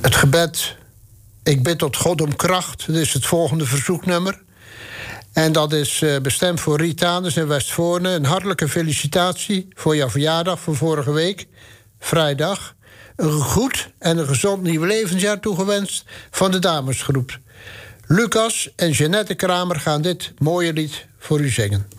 Het gebed, ik bid tot God om kracht. Dat is het volgende verzoeknummer. En dat is bestemd voor Ritanus in Westvoorne. Een hartelijke felicitatie voor jouw verjaardag van vorige week, vrijdag. Een goed en een gezond nieuw levensjaar toegewenst van de damesgroep. Lucas en Jeannette Kramer gaan dit mooie lied voor u zingen.